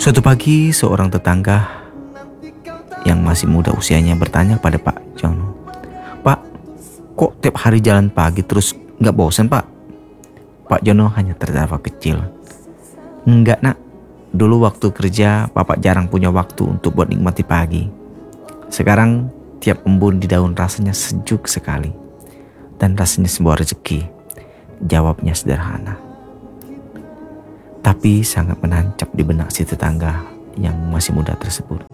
Suatu pagi, seorang tetangga yang masih muda usianya bertanya pada Pak Jono, "Pak, kok tiap hari jalan pagi terus gak bosan, Pak?" Pak Jono hanya tertawa kecil. "Enggak, Nak. Dulu waktu kerja, Bapak jarang punya waktu untuk buat nikmati pagi. Sekarang, tiap embun di daun rasanya sejuk sekali. Dan rasanya sebuah rezeki." Jawabnya sederhana, tapi sangat menancap di benak si tetangga yang masih muda tersebut.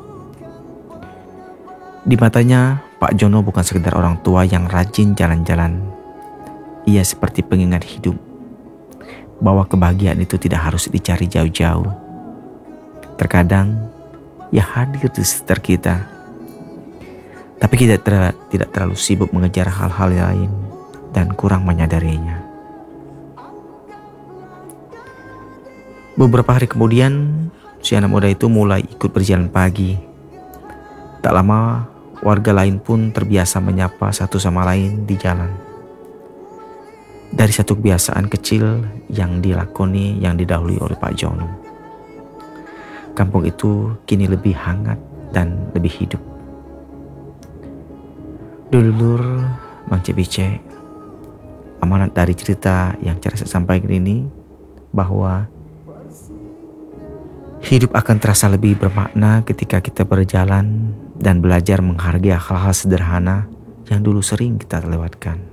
Di matanya, Pak Jono bukan sekedar orang tua yang rajin jalan-jalan. Ia seperti pengingat hidup, bahwa kebahagiaan itu tidak harus dicari jauh-jauh. Terkadang, ia hadir di sekitar kita, tapi kita tidak terlalu sibuk mengejar hal-hal lain dan kurang menyadarinya. Beberapa hari kemudian, si anak muda itu mulai ikut berjalan pagi. Tak lama, warga lain pun terbiasa menyapa satu sama lain di jalan. Dari satu kebiasaan kecil yang dilakoni yang didahului oleh Pak Jono, kampung itu kini lebih hangat dan lebih hidup. Dulur, Bang Cebice, amanat dari cerita yang cara saya sampaikan ini bahwa hidup akan terasa lebih bermakna ketika kita berjalan dan belajar menghargai hal-hal sederhana yang dulu sering kita lewatkan.